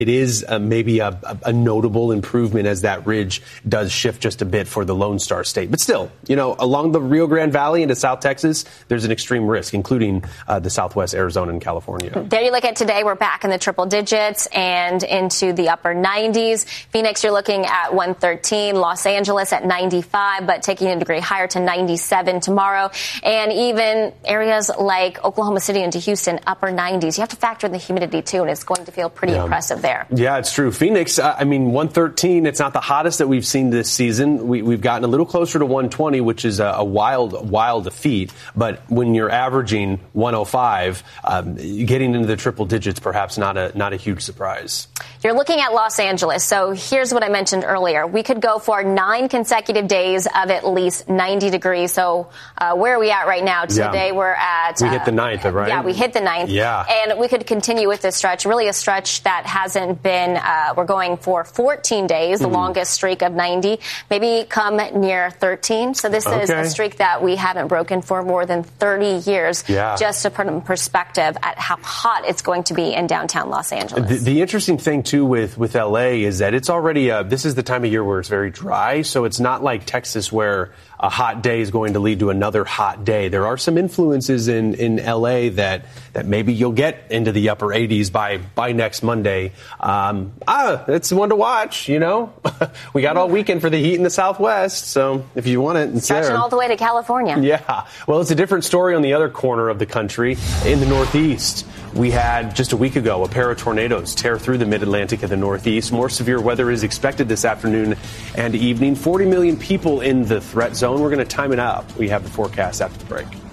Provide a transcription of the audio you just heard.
It is maybe a notable improvement as that ridge does shift just a bit for the Lone Star State. But still, along the Rio Grande Valley into South Texas, there's an extreme risk, including the Southwest Arizona and California. There you look at today. We're back in the triple digits and into the upper 90s. Phoenix, you're looking at 113. Los Angeles at 95, but taking a degree higher to 97 tomorrow. And even areas like Oklahoma City into Houston, upper 90s. You have to factor in the humidity, too, and it's going to feel pretty impressive there. Yeah, it's true. Phoenix, 113, it's not the hottest that we've seen this season. We've gotten a little closer to 120, which is a wild feat. But when you're averaging 105, getting into the triple digits, perhaps not a huge surprise. You're looking at Los Angeles. So here's what I mentioned earlier. We could go for 9 consecutive days of at least 90 degrees. So where are we at right now? Today we're at... We hit the 9th, right? Yeah, we hit the 9th. Yeah. And we could continue with this stretch, really a stretch that hasn't been, we're going for 14 days, the longest streak of 90, maybe come near 13. So this is a streak that we haven't broken for more than 30 years, just to put in perspective at how hot it's going to be in downtown Los Angeles. The interesting thing, too, with L.A. is that it's already, this is the time of year where it's very dry, so it's not like Texas where a hot day is going to lead to another hot day. There are some influences in L.A. that maybe you'll get into the upper 80s by next Monday. It's one to watch, We got all weekend for the heat in the Southwest, so if you want it, it's stretching there. All the way to California. Yeah. Well, it's a different story on the other corner of the country. In the Northeast, we had just a week ago a pair of tornadoes tear through the mid-Atlantic and the Northeast. More severe weather is expected this afternoon and evening. 40 million people in the threat zone. We're going to time it out. We have the forecast after the break.